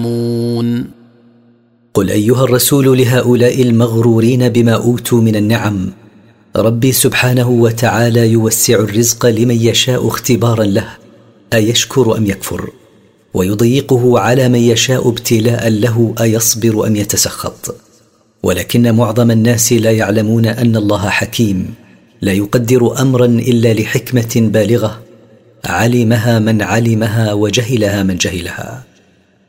قل أيها الرسول لهؤلاء المغرورين بما أوتوا من النعم: ربي سبحانه وتعالى يوسع الرزق لمن يشاء اختبارا له أيشكر أم يكفر، ويضيقه على من يشاء ابتلاء له أيصبر أم يتسخط. ولكن معظم الناس لا يعلمون أن الله حكيم لا يقدر أمرا إلا لحكمة بالغة علمها من علمها وجهلها من جهلها.